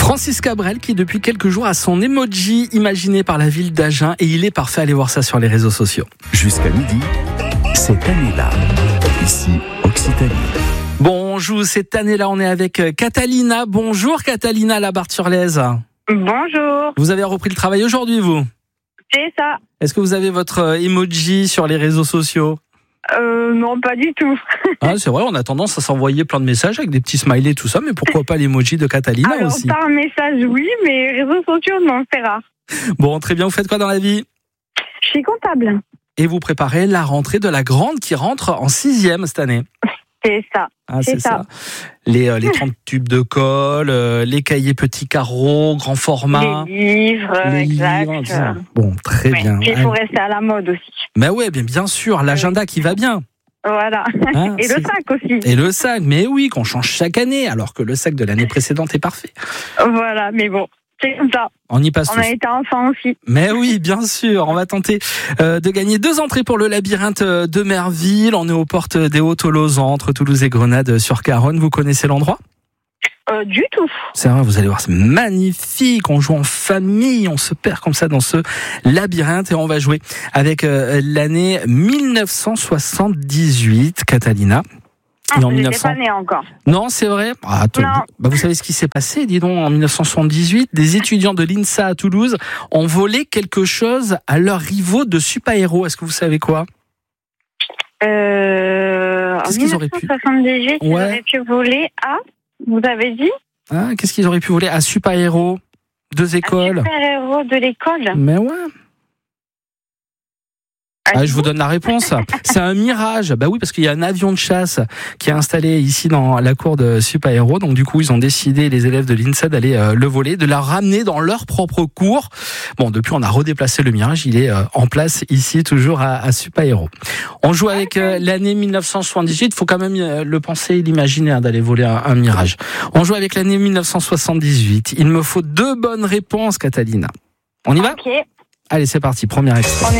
Francis Cabrel qui depuis quelques jours a son emoji imaginé par la ville d'Agen et il est parfait. Allez voir ça sur les réseaux sociaux. Jusqu'à midi, cette année-là, ici Occitanie. Bon, on joue cette année-là, on est avec Catalina. Bonjour Catalina Labarthe-sur-Lèze. Bonjour. Vous avez repris le travail aujourd'hui, vous ? C'est ça. Est-ce que vous avez votre emoji sur les réseaux sociaux ? Non, pas du tout. Ah, c'est vrai, on a tendance à s'envoyer plein de messages avec des petits smileys, tout ça, mais pourquoi pas l'emoji de Catalina Alors, aussi ? par message, oui, mais réseaux sociaux, non, c'est rare. Bon, très bien, vous faites quoi dans la vie ? Je suis comptable. Et vous préparez la rentrée de la grande qui rentre en 6e cette année. C'est ça. Ah, c'est ça. Les 30 tubes de colle, les cahiers petits carreaux, grand format. Les livres, exact. Livres, bon, très bien. Puis il faut rester à la mode aussi. Mais ouais, bien sûr, l'agenda qui va bien. Voilà. Hein, et le sac aussi. Et le sac, mais oui, qu'on change chaque année, alors que le sac de l'année précédente est parfait. Voilà, mais bon, c'est comme ça. On y passe tous. On a été enfants aussi. Mais oui, bien sûr, on va tenter de gagner 2 entrées pour le labyrinthe de Merville. On est aux portes des Hauts-Tolosan, entre Toulouse et Grenade sur Caronne. Vous connaissez l'endroit ? Du tout. C'est vrai, vous allez voir, c'est magnifique. On joue en famille, on se perd comme ça dans ce labyrinthe et on va jouer avec l'année 1978, Catalina. Ah, vous n'étiez pas née encore. Non, c'est vrai. Ah, non. Bah, vous savez ce qui s'est passé, dis donc, en 1978, des étudiants de l'INSA à Toulouse ont volé quelque chose à leurs rivaux de super-héros. Est-ce que vous savez quoi ? Qu'est-ce qu'ils auraient pu 1978, ils auraient pu voler à... Vous avez dit ? Qu'est-ce qu'ils auraient pu voler à super-héros 2 écoles. Super-héros de l'école ? Mais ouais. Je vous donne la réponse. C'est un Mirage. Bah oui, parce qu'il y a un avion de chasse qui est installé ici dans la cour de Super Héros. Donc du coup, ils ont décidé, les élèves de l'INSA, d'aller le voler, de la ramener dans leur propre cour. Bon, depuis, on a redéplacé le Mirage. Il est en place ici, toujours à Super Héros. On joue avec l'année 1978. Il faut quand même le penser et l'imaginer d'aller voler un Mirage. On joue avec l'année 1978. Il me faut 2 bonnes réponses, Catalina. On y va ? Ok. Allez, c'est parti. Premier extrait.